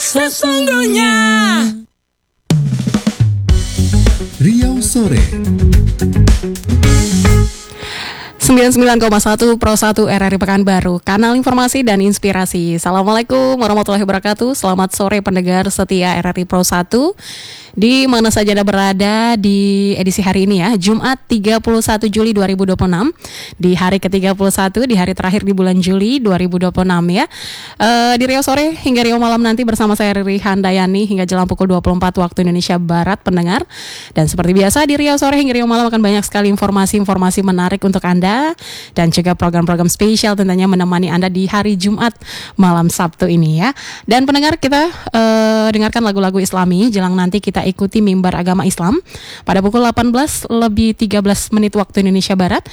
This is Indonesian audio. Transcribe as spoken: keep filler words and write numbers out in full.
sesungguhnya. Riau Sore sembilan puluh sembilan koma satu Pro satu R R I Pekanbaru, kanal informasi dan inspirasi. Assalamualaikum warahmatullahi wabarakatuh. Selamat sore pendengar setia R R I Pro satu, di mana saja Anda berada di edisi hari ini ya, Jumat tiga puluh satu Juli dua ribu dua puluh enam, di hari ke tiga puluh satu, di hari terakhir di bulan Juli dua ribu dua puluh enam ya. uh, Di Riau Sore hingga Riau Malam nanti bersama saya Riri Handayani hingga jelang pukul dua puluh empat waktu Indonesia Barat pendengar. Dan seperti biasa di Riau Sore hingga Riau Malam akan banyak sekali informasi-informasi menarik untuk Anda, dan juga program-program spesial tentunya menemani Anda di hari Jumat malam Sabtu ini ya. Dan pendengar, kita uh, dengarkan lagu-lagu Islami jelang nanti kita ikuti mimbar agama Islam pada pukul delapan belas lebih tiga belas menit waktu Indonesia Barat.